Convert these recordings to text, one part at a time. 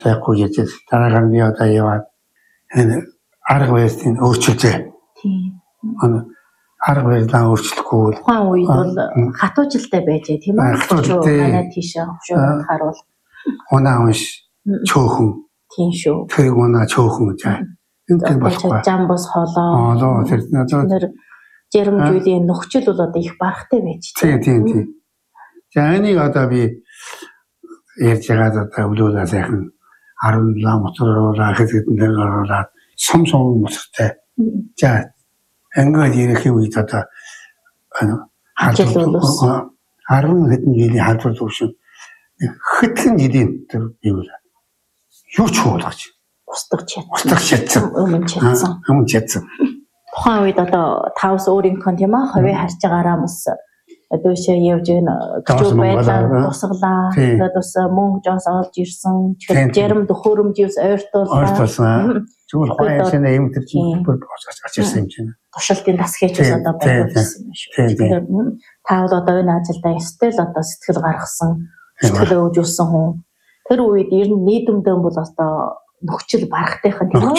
байхгүй гэж дараагаар би одоо яваад энэ арга барилын өөрчлөлтөө. Тийм. Арга барилаа өөрчлөхгүй. Тухайн үед бол хатуужилтай байжээ тийм үү? Манай тийшээ хөвшөөрөд харуул. Унаа унш чөөхөн. Тийм шүү. Тэр унаа чөөхөн гэж. Энэ болохгүй. Жамбас холоо. Тэр жирэмжүүлийн нөхцөл бол одоо их барахтай байж байна. Тийм. За энийг одоо би ярьж байгаа одоо өвлөөлөө сайхан 17 мотороор хэсэгдэн дээр оруулаад сум мотортой. За ингээд ирэхийн үед одоо 10 хэдэн жилийн халдвар төвшин хэдхэн жилийн тэр юу ч хуулгаж устгах чадсан. Өмнө чадсан. Тухайн үед одоо тавс өөрийнхөө тийм аа хувийн харж байгаараа мөс дөөшөө явж гэх байлаа тусглаа. Тэгээд бас мөнгө жоос олж ирсэн. Жарим төхөөрөмжөөс ойртуулсан. Зүгээр хаяашаа юм тэр чинь бүр очирсан юм чинь. Туршилтын дас хийчихсэн одоо байгуулсан юм шүү. Тэгэхээр та бол одоо энэ ажилдаа ёстой л одоо сэтгэл гаргасан, сэтгэл өгүүлсэн хүн. Тэр үед ер нь нийгэмдээ бол одоо нөхцөл барахтайхан тийм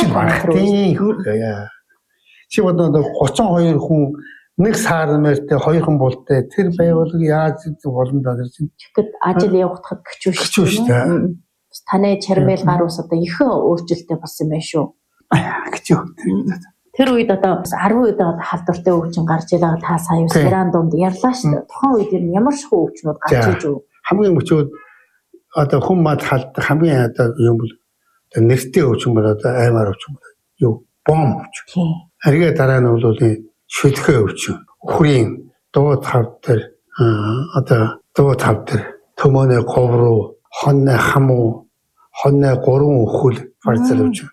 үү? Чи одоо 32 хүн нэг саармээртэй 2 хүн болтой тэр байгууллага яаж болно даа чинь. Тэгэхэд ажил явагдахад гिचүү шүү дээ. Таны чармэл гар ус одоо их өөрчлөлттэй болсон юм байна шүү. Гिचүү. Тэр үед одоо 10 үед халдвартай өвчин гарч илаа та сая сэран дунд ярьлаа шүү дээ. Тухайн үед ямар шоу өвчнүүд гарч иж үү? Хамгийн өчөөд одоо хүн мад халдах хамгийн одоо юм бол нэртэй өвчин бол одоо аймаар өвчин бол юу бом өвчин. Харин дараа нь бол шүлхээ өвчин. Хүрийн дуу тав дээр одоо дуу тав дээр төмөөний говруу, хонны хамуу, хонны гурван өхөл барцал өвчин.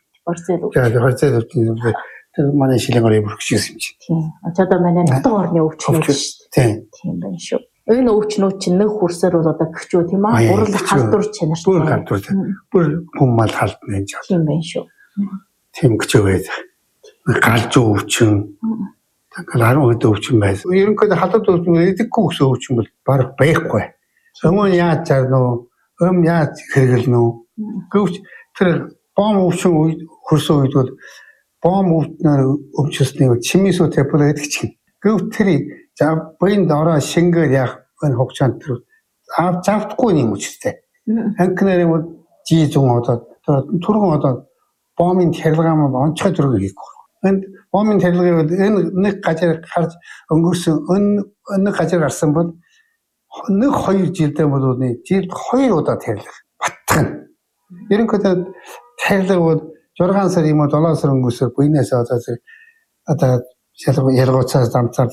Барцал өвчин. Тэр манай шилэнгээр бүрхшсэн юм чи. Тийм. Одоо манай нутаг орны өвчнүүд шүү дээ. Тийм байна шүү. Энэ өвчнүүд чинь нэг хүрсээр бол одоо гिचүү тийм аа урал халдвар чанартай. Бүр хүн мал халдна гэж байна. Тийм байна шүү. Тийм гिचүү байдаг. Галж өвчин. Тэгэхээр 10 хэдэн өвчин байсан. Ерөнхийдөө халдвар өвчин эдэггүй гэсэн өвчин бол баг байхгүй. Өмнө яаж зарна уу? Өмнө яаж хэрэглэнэ үү? Гэвч тэр бом өвчин үед хөрсөн үед бол бом өвчнөр өвчсөний чимээсүү тепл гэдэг чинь. Гэвч тэр биенд ороо шингээр яах энэ хугацаанд тэр завдахгүй юм үстэй. Анкнэр юм жижиг одоо түргэн одоо бомын хэрэглэгээ онцгой төрөг хийх. Энд бомын хэрэглэгээ энэ нэг газар харж өнгөрсөн нэг газар гарсан бол нэг 2 жилдээ бол жилд 2 удаа хэрэглэх батгана. Ерөнхийдөө хэрэглээг бол 6 сар юм уу 7 сар өнгөрсөөр буйнаас одоо ялгууцаас замцаар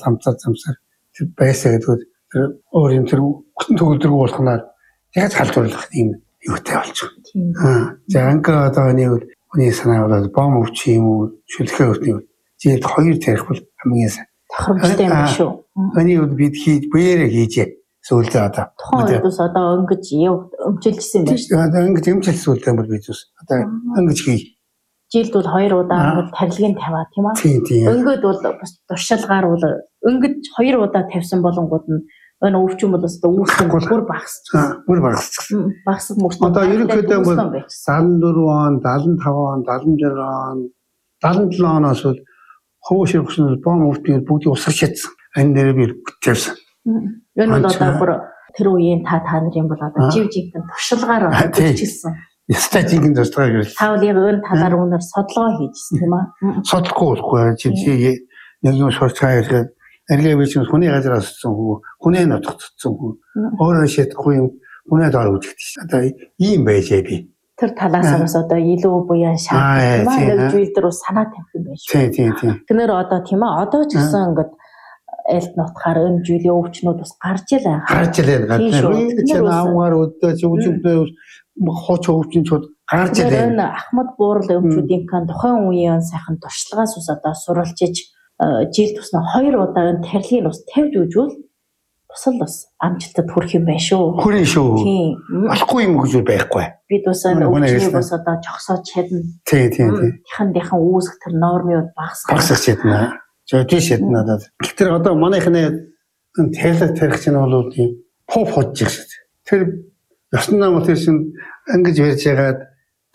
байсаа гэдэг өөр юм тэр төгөлдрөг болохнаар яаж халдварлах юм юутай болж байгаа. За ангаа одоо нэг хүний санаа бол бом өвчин юм уу шүлхээ өвчин жилд 2 тарих бол хамгийн сайн. Тохиромжтой юм шүү. Энийг бид бээрээ хийжээ. Сүүлдээ одоо. Тухайн үед бас одоо өнгөж өмчилжсэн юм байна. Одоо өнгөж өмчилсэн үлдээ бол бид ус. Одоо өнгөж хий. Жилд бол 2 удаа тарилгын тавиа тийм үү? Өнгөд бол бас туршилгаар бол өнгөж 2 удаа тавьсан болонгууд нь энэ өвчин бол одоо үүсгэн бүр багасчихсан. Бүр багасчихсан. Багасд мөртөө. Одоо ерөнхийдөө бол 74 он, 75 он, 76 он, 77 оноос бол хөвөш өвчин бом өвчин бүгд усарч чадсан. Энэ дээр би тавьсан. Энэ бол одоо бүр тэр үеийн та нарын бол одоо жив жигтэн туршилгаар хийчихсэн. Статикийн туршилгаар гэж. Та бол яг энэ талаар үнээр судалгаа хийжсэн тийм аа. Судалгүй болохгүй. Чи нэг юм сурч байгаа. Эргээ би чинь хүний газраас очсон хүн, хүний нутагт очсон хүн. Өөрөө шийдэхгүй юм хүний доор үзэгдэж. Одоо ийм байжээ би. Тэр талаас одоо илүү буян шаардлагатай нэг зүйл дээр санаа тавих юм байна шүү. Тийм. Тэрнэр одоо тийм ээ одоо ч гэсэн ингээд айлт нутгаар энэ зүйлийн өвчнүүд бас гарч илаа. Гарч илаа. Чи аавгаар өдөө зүгжүүлээ хооч өвчнүүд гарч илаа. Энэ Ахмад буурал өвчүүдийн тухайн үеийн сайхан туршлагаас ус одоо суралцж жил тусна 2 удаа энэ тарилгын ус тавьж үжүүл тусал бас амжилтад хүрэх юм байна шүү. Хүрэн шүү. Тийм. Болохгүй юм гэж байхгүй. Бид бас өвчнийг бас одоо жогсоод чадна. Тийм. Яхан үүсэх тэр нормыг багасгах чадна. Жодиш чадна надад. Тэгэхээр одоо манайхны тарилга тарих чинь бол тийм поп хожиж шүү. Тэр ёсны нам тэр чинь ингэж барьж ягаад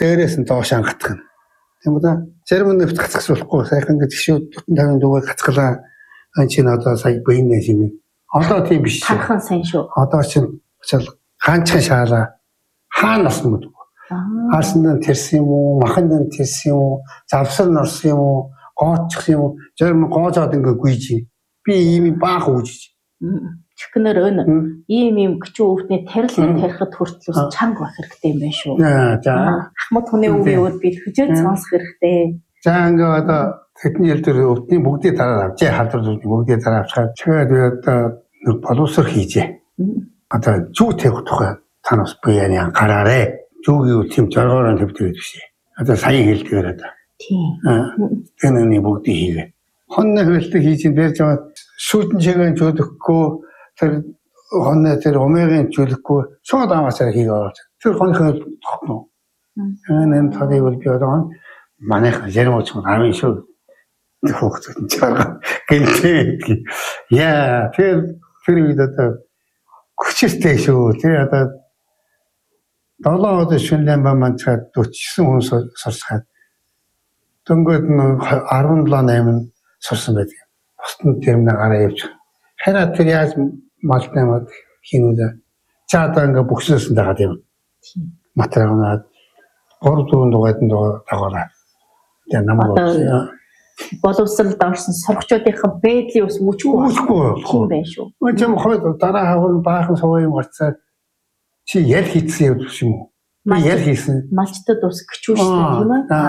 дээрээс нь доош ангатах нь. Тийм үү? Зарим нь гацчихсуулахгүй сайхан гэж гişүүд 50 дугаар гацглаа. Ан чинь одоо сая бэйнэ шиг. Одоо тийм биш. Хархан сайн шүү. Одоо чинь ганцхан шаалаа хаана нас юм бэ? Хаасан нь тэрсэн юм уу? Махан нь тэрсэн юм уу? Завсар норсон юм уу? Гоочх юм уу? Зарим гоожоод ингээ гүйж. Би ийм баах үүж. Чихнэр өн ийм гिचүү өвтний тарилын тарихад хүртэл чанга байх хэрэгтэй юм байна шүү. За. Ахмад хүний үгийн үед бид хүчээр сонсох хэрэгтэй. За ингээ одоо тэдний ил дээр өвтний бүгдийг дараа авчээ. Халдвар зүйлийг бүгдийг дараа авчихад тэгээд би одоо нэг боловсрол хийжээ. Одоо зүү тавих тухай танаас буяаны анхаараарэ. Зүүгийн тийм зоргоороо тавьдаг биш. Одоо саяхан хэлдгээр одоо. Тийм. Тэнийг бүгдийг хийгээ. Хонны хөлтөг хийж байж байгаа шүүдэн чигээр чөлөхгүй тэр хонны тэр омегийн чөлөхгүй шууд аваасаар хийгээд тэр хонхоо тогтно. Энэ талыг бол би одоо манайх ярмууч амин шүү. Хөөцөн чарга гэнтэй. Яа тэр үед одоо хүчтэй шүү. Тэр одоо 7 хоног шүнлэн баманчаад 49 хүн сурсгаад дөнгөд нь 17-8 сурсан байдаг. Бусдын тэрнээ гараа явж. Хараа тэр яаж малтнамад хийнүлээ. За одоо ингээ бүхсэлсэн дагаад юм. Материалнаад 3-4 дугайд нь дагуулаа. Тэгээ намайг боловсролд орсон сургачдынхаа байдлын ус мөчгүй юм байна шүү. Мөчм хойд дараа хавар баахан сувын гарцаа чи ял хийсэн юм уу? Би ял хийсэн. Малчтад ус гिचүү шүү дээ тийм ээ.